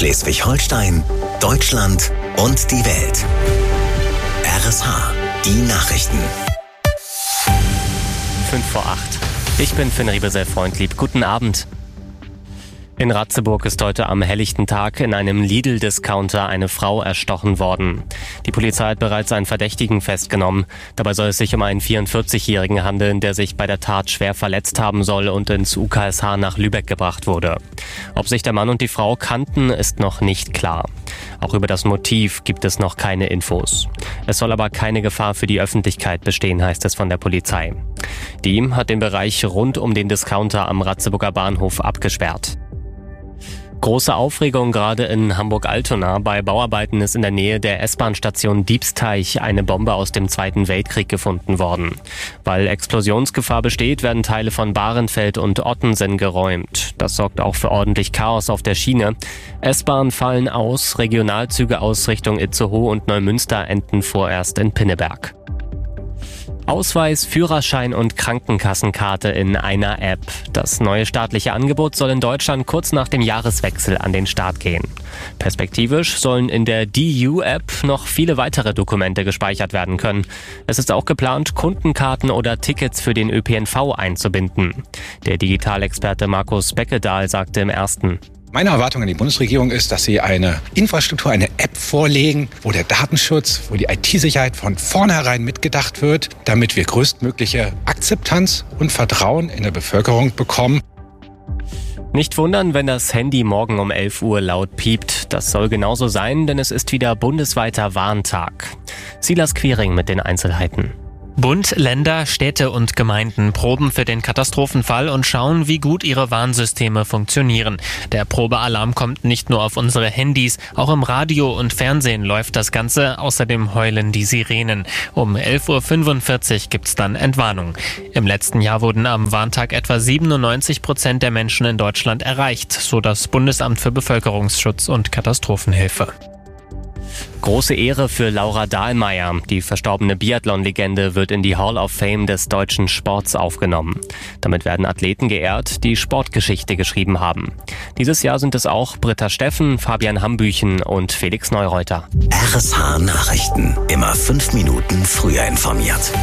Schleswig-Holstein, Deutschland und die Welt. RSH, die Nachrichten. 5:08. Ich bin Finn Riebesell-Freundlieb. Guten Abend. In Ratzeburg ist heute am helllichten Tag in einem Lidl-Discounter eine Frau erstochen worden. Die Polizei hat bereits einen Verdächtigen festgenommen. Dabei soll es sich um einen 44-Jährigen handeln, der sich bei der Tat schwer verletzt haben soll und ins UKSH nach Lübeck gebracht wurde. Ob sich der Mann und die Frau kannten, ist noch nicht klar. Auch über das Motiv gibt es noch keine Infos. Es soll aber keine Gefahr für die Öffentlichkeit bestehen, heißt es von der Polizei. Die hat den Bereich rund um den Discounter am Ratzeburger Bahnhof abgesperrt. Große Aufregung gerade in Hamburg-Altona. Bei Bauarbeiten ist in der Nähe der S-Bahn-Station Diebsteich eine Bombe aus dem Zweiten Weltkrieg gefunden worden. Weil Explosionsgefahr besteht, werden Teile von Bahrenfeld und Ottensen geräumt. Das sorgt auch für ordentlich Chaos auf der Schiene. S-Bahn fallen aus, Regionalzüge aus Richtung Itzehoe und Neumünster enden vorerst in Pinneberg. Ausweis, Führerschein und Krankenkassenkarte in einer App. Das neue staatliche Angebot soll in Deutschland kurz nach dem Jahreswechsel an den Start gehen. Perspektivisch sollen in der DU-App noch viele weitere Dokumente gespeichert werden können. Es ist auch geplant, Kundenkarten oder Tickets für den ÖPNV einzubinden. Der Digitalexperte Markus Beckedahl sagte im Ersten: Meine Erwartung an die Bundesregierung ist, dass sie eine Infrastruktur, eine App vorlegen, wo der Datenschutz, wo die IT-Sicherheit von vornherein mitgedacht wird, damit wir größtmögliche Akzeptanz und Vertrauen in der Bevölkerung bekommen. Nicht wundern, wenn das Handy morgen um 11 Uhr laut piept. Das soll genauso sein, denn es ist wieder bundesweiter Warntag. Silas Quiring mit den Einzelheiten. Bund, Länder, Städte und Gemeinden proben für den Katastrophenfall und schauen, wie gut ihre Warnsysteme funktionieren. Der Probealarm kommt nicht nur auf unsere Handys, auch im Radio und Fernsehen läuft das Ganze. Außerdem heulen die Sirenen. Um 11.45 Uhr gibt's dann Entwarnung. Im letzten Jahr wurden am Warntag etwa 97% der Menschen in Deutschland erreicht, so das Bundesamt für Bevölkerungsschutz und Katastrophenhilfe. Große Ehre für Laura Dahlmeier. Die verstorbene Biathlon-Legende wird in die Hall of Fame des deutschen Sports aufgenommen. Damit werden Athleten geehrt, die Sportgeschichte geschrieben haben. Dieses Jahr sind es auch Britta Steffen, Fabian Hambüchen und Felix Neureuter. RSH Nachrichten. Immer 5 Minuten früher informiert.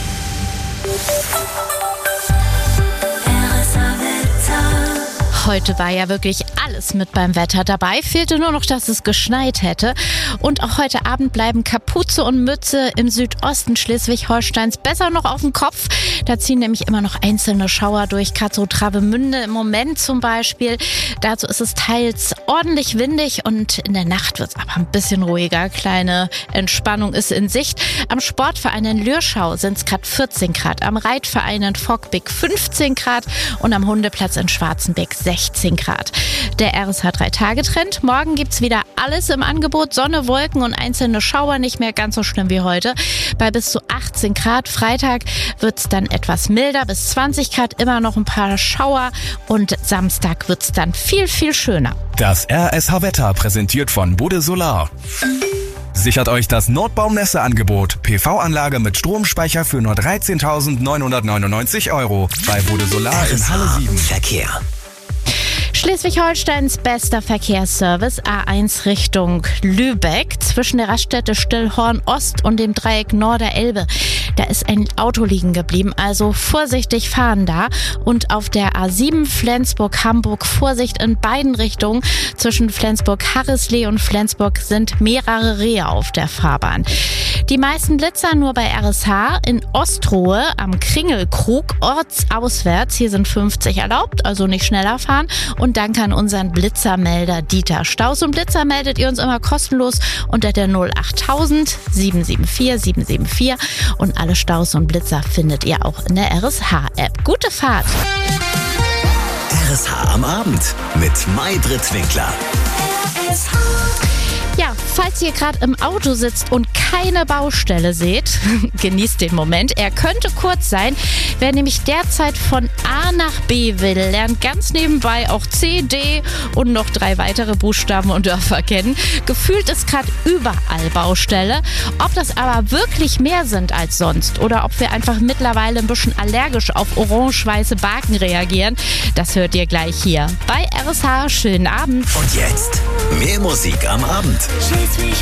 Heute war ja wirklich alles mit beim Wetter dabei. Fehlte nur noch, dass es geschneit hätte. Und auch heute Abend bleiben Kapuze und Mütze im Südosten Schleswig-Holsteins besser noch auf dem Kopf. Da ziehen nämlich immer noch einzelne Schauer durch Kassel-Travemünde im Moment zum Beispiel. Dazu ist es teils ordentlich windig und in der Nacht wird es aber ein bisschen ruhiger. Kleine Entspannung ist in Sicht. Am Sportverein in Lürschau sind es gerade 14 Grad. Am Reitverein in Fockbeck 15 Grad und am Hundeplatz in Schwarzenbeck 16 Grad. Der RSH 3-Tage-Trend. Morgen gibt's wieder alles im Angebot. Sonne, Wolken und einzelne Schauer, nicht mehr ganz so schlimm wie heute. Bei bis zu 18 Grad. Freitag wird's dann etwas milder, bis 20 Grad, immer noch ein paar Schauer. Und Samstag wird's dann viel, viel schöner. Das RSH-Wetter präsentiert von Bode Solar. Sichert euch das Notbaum-Nässe-Angebot. PV-Anlage mit Stromspeicher für nur 13.999 € bei Bode Solar in Halle 7. Verkehr. Schleswig-Holsteins bester Verkehrsservice A1 Richtung Lübeck zwischen der Raststätte Stillhorn Ost und dem Dreieck Norderelbe. Da ist ein Auto liegen geblieben, also vorsichtig fahren da. Und auf der A7 Flensburg-Hamburg Vorsicht in beiden Richtungen. Zwischen Flensburg-Harrisley und Flensburg sind mehrere Rehe auf der Fahrbahn. Die meisten Blitzer nur bei RSH in Ostrohe am Kringelkrug ortsauswärts. Hier sind 50 erlaubt, also nicht schneller fahren. Und danke an unseren Blitzermelder Dieter. Staus und Blitzer meldet ihr uns immer kostenlos unter der 08000 774 774. Und alle Staus und Blitzer findet ihr auch in der RSH-App. Gute Fahrt! RSH am Abend mit Maybrit Winkler. Ja, falls ihr gerade im Auto sitzt und keine Baustelle seht, genießt den Moment. Er könnte kurz sein. Wer nämlich derzeit von A nach B will, lernt ganz nebenbei auch C, D und noch 3 weitere Buchstaben und Dörfer kennen. Gefühlt ist gerade überall Baustelle. Ob das aber wirklich mehr sind als sonst oder ob wir einfach mittlerweile ein bisschen allergisch auf orange-weiße Baken reagieren, das hört ihr gleich hier bei RSH. Schönen Abend. Und jetzt Mehr Musik am Abend.